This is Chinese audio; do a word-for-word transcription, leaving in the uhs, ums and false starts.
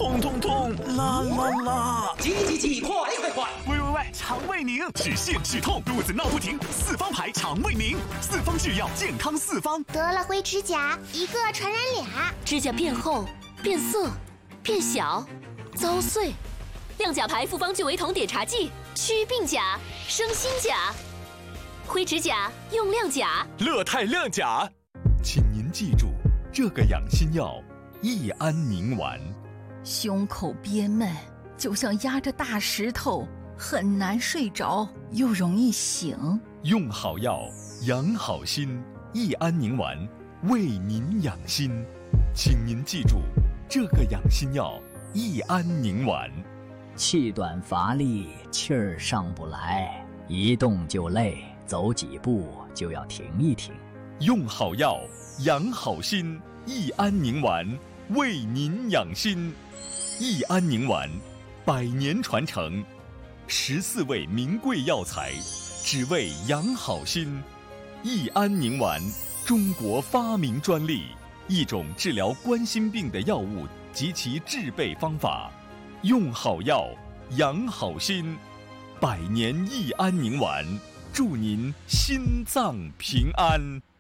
痛痛痛，啦啦啦！ 急急急，快快快！ 喂喂喂，肠胃宁，止泻止痛，肚子闹不停，四方牌肠胃宁，四方制药，健康四方。 得了灰指甲，一个传染俩， 指甲变厚、变色、变小、遭碎。亮甲牌复方聚维酮碘茶剂，祛病甲，生新甲。灰指甲用亮甲， 乐泰亮甲。请您记住，这个养心药益安宁丸。 胸口憋闷，就像压着大石头，很难睡着，又容易醒。 用好药，养好心，益安宁丸为您养心。请您记住，这个养心药益安宁丸。 气短乏力，气儿上不来，一动就累，走几步就要停一停。 用好药，养好心，益安宁丸为您养心。益安宁丸，百年传承，十四味名贵药材，只为养好心。益安宁丸，中国发明专利，一种治疗冠心病的药物及其制备方法。用好药，养好心，百年益安宁丸，祝您心脏平安。